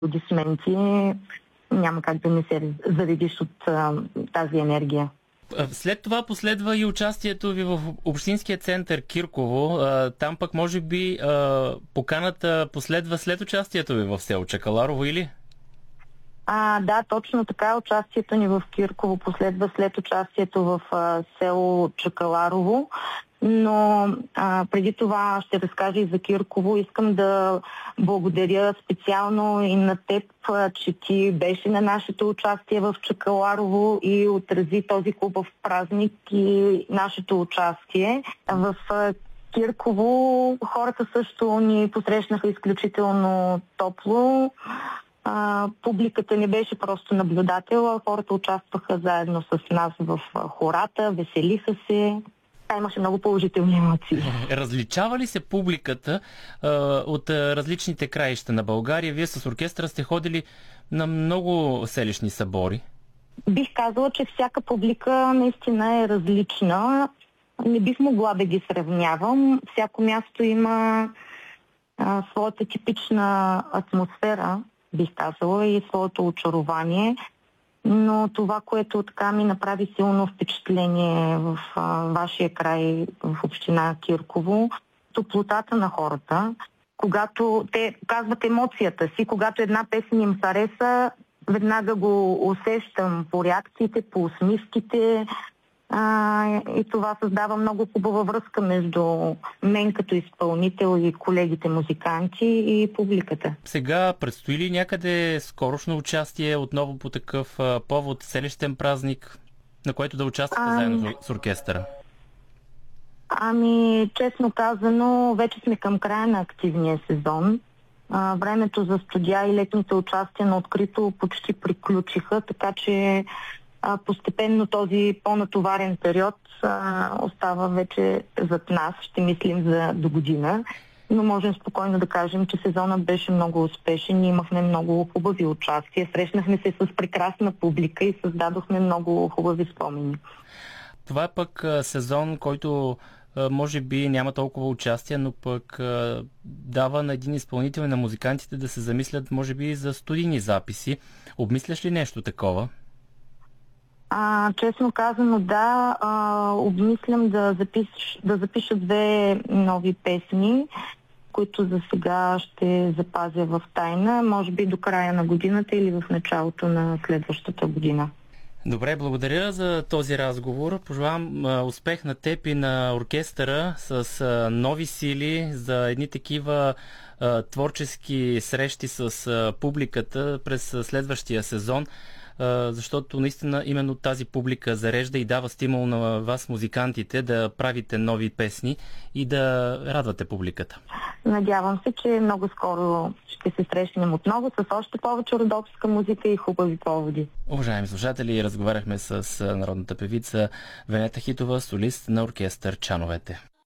аплодисменти, няма как да не се заредиш от тази енергия. След това последва и участието ви в Общинския център Кирково. Там пък може би поканата последва след участието ви в село Чакаларово, или? Да, точно така. Участието ни в Кирково последва след участието в село Чакаларово. Но преди това ще разкажа и за Кирково. Искам да благодаря специално и на теб, че ти беше на нашето участие в Чакаларово и отрази този хубав празник и нашето участие. В Кирково хората също ни посрещнаха изключително топло. Публиката не беше просто наблюдател, а хората участваха заедно с нас в хората, веселиха се. Имаше много положителни емоции. Различава ли се публиката от различните краища на България? Вие с оркестъра сте ходили на много селищни събори. Бих казала, че всяка публика наистина е различна. Не бих могла да ги сравнявам. Всяко място има своята типична атмосфера, бих казала, и своето очарование. Но това, което така ми направи силно впечатление в вашия край, в община Кирково, топлотата на хората. Когато те показват емоцията си, когато една песен им хареса, веднага го усещам по реакциите, по усмивките. И това създава много хубава връзка между мен като изпълнител и колегите музиканти и публиката. Сега предстои ли някъде скорошно участие отново по такъв повод, селищен празник, на който да участвате заедно с оркестъра? Честно казано, вече сме към края на активния сезон. Времето за студия и летните участия на открито почти приключиха, така че постепенно този по-натоварен период остава вече зад нас. Ще мислим за до година, но можем спокойно да кажем, че сезонът беше много успешен и имахме много хубави участия. Срещнахме се с прекрасна публика и създадохме много хубави спомени. Това е пък сезон, който може би няма толкова участие, но пък дава на един изпълнител и на музикантите да се замислят, може би, за студийни записи. Обмисляш ли нещо такова? Честно казано, да. Обмислям да запиша 2 нови песни, които за сега ще запазя в тайна, може би до края на годината или в началото на следващата година. Добре, благодаря за този разговор. Пожелавам успех на теб и на оркестъра с нови сили за едни такива творчески срещи с публиката през следващия сезон, защото наистина именно тази публика зарежда и дава стимул на вас, музикантите, да правите нови песни и да радвате публиката. Надявам се, че много скоро ще се срещнем отново с още повече родопска музика и хубави поводи. Уважаеми слушатели, разговаряхме с народната певица Венета Хитова, солист на оркестър Чановете.